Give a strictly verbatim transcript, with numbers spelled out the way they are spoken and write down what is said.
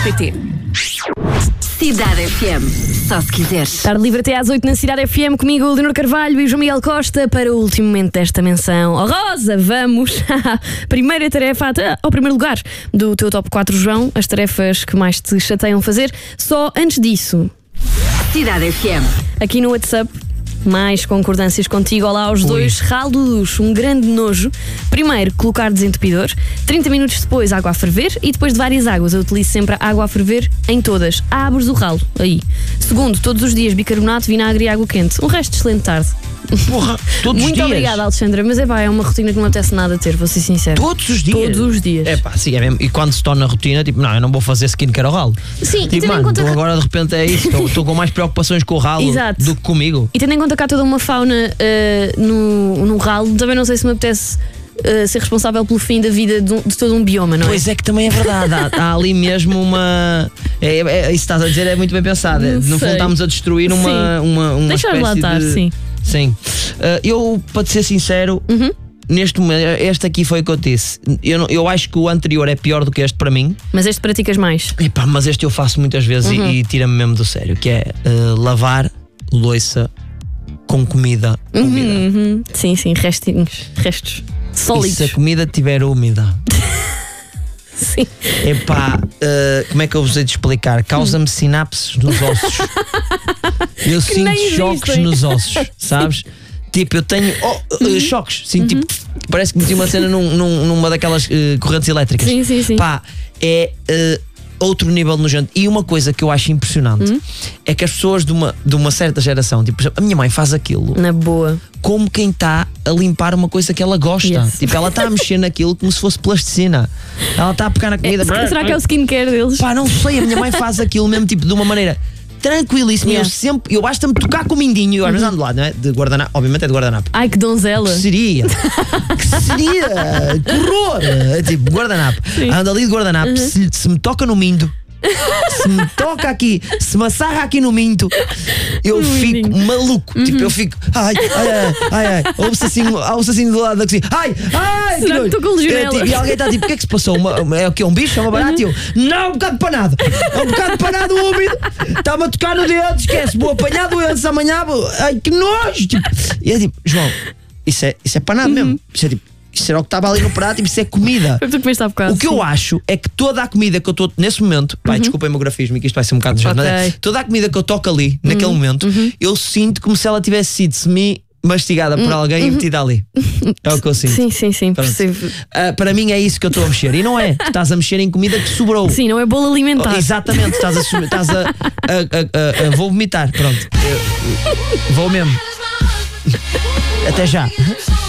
P T. Cidade F M, só se quiseres. Tarde livre até às oito na Cidade F M, comigo, Leonor Carvalho e João Miguel Costa, para o último momento desta menção. Oh, Rosa, vamos! Primeira tarefa, até ao primeiro lugar do teu top quatro, João. As tarefas que mais te chateiam fazer. Só antes disso, Cidade F M. aqui no WhatsApp, mais concordâncias contigo. Olá aos Ui. dois. Ralo do duche, um grande nojo. Primeiro, colocar desentupidor. trinta minutos depois, água a ferver. E depois de várias águas, eu utilizo sempre a água a ferver em todas. Abres o ralo, aí. Segundo, todos os dias bicarbonato, vinagre e água quente. Um resto de excelente tarde. Porra, todos Muito os dias. obrigada, Alexandra. Mas é pá, é uma rotina que não me apetece nada ter, vou ser sincera. Todos os dias? Todos os dias. É pá, sim, é mesmo. E quando se torna rotina, tipo, não, eu não vou fazer skincare ao ralo. Sim, e tipo, tendo em mano, conta- então agora de repente é isso. Estou com mais preocupações com o ralo Exato. do que comigo. E tendo em conta que há toda uma fauna uh, no, no ralo, também não sei se me apetece uh, ser responsável pelo fim da vida de, um- de todo um bioma, não é? Pois é que também é verdade. Há, há ali mesmo uma. É, é, isso que estás a dizer é muito bem pensado. Não No fundo, sei. estamos a destruir uma, uma, uma Deixa-os espécie lá estar, de. sim. Sim. Uh, eu, para te ser sincero, Uhum. neste momento, este aqui foi o que eu disse. Eu, não- eu acho que o anterior é pior do que este para mim. Mas este praticas mais. Epá, mas este eu faço muitas vezes Uhum. e, e tira-me mesmo do sério, que é uh, lavar louça com comida úmida. Uhum. Sim, sim, restinhos, restos E sólidos. se a comida estiver úmida, Sim. epá, uh, como é que eu vos hei de explicar? Causa-me sinapses nos ossos. Eu sinto nem choques existem. nos ossos, sabes? Tipo, eu tenho oh, uh, choques, sinto tipo, parece que meti uma cena num- num- numa daquelas uh, correntes elétricas. Sim, sim, sim. Pá, é uh, outro nível nojento. E uma coisa que eu acho impressionante é que as pessoas de uma, de uma certa geração, tipo, por exemplo, a minha mãe faz aquilo Na boa. como quem está a limpar uma coisa que ela gosta. Yes. Tipo, ela está a mexer naquilo como se fosse plasticina. Ela está a pegar na comida. É, será que é o skincare deles? Pá, não sei, a minha mãe faz aquilo mesmo tipo de uma maneira tranquilíssima. Yeah. Eu sempre, eu basta-me tocar com o mindinho. Eu às vezes ando lá, não é? De guardanapo, obviamente é de guardanapo. Ai, que donzela. Que seria? Que seria? Que horror! É tipo, guardanapo. Ando ali de guardanapo, se, se me toca no mindo, se me toca aqui, se me assarra aqui no minto, eu No fico mindinho. maluco. Tipo, eu fico. Ai, ai, ai, ai, ai. Ouve-se assim, ouve-se assim do lado da cozinha. Ai, ai, Será que nojo. estou com legionela? É, tipo, e alguém está tipo, o que é que se passou? Uma, uma- é o que? Um bicho? É uma barata? E eu, não, um bocado de panado. É um bocado de panado úmido. Está-me a tocar no dedo, esquece, vou apanhar doença amanhã. Vou, ai, que nojo. Tipo, e é tipo, João, isso é, isso é panado mesmo. Isso é tipo, isso era o que estava ali no prato, isso é comida. Foi tu que comeste há bocado. O que sim. eu acho é que toda a comida que eu estou nesse momento, pai, desculpem o meu grafismo, que isto vai ser um bocado de jeito, mas é, Ok. toda a comida que eu toco ali, naquele momento, eu sinto como se ela tivesse sido semi-mastigada por alguém e metida ali. É o que eu sinto. Sim, sim, sim, Pronto. percebo. Ah, para mim é isso que eu estou a mexer. E não é, tu estás a mexer em comida que sobrou. Sim, não é bolo alimentar. Oh, exatamente, estás a, sub- estás a, a- a- a- a- vou vomitar, pronto. Eu- vou mesmo. Até já.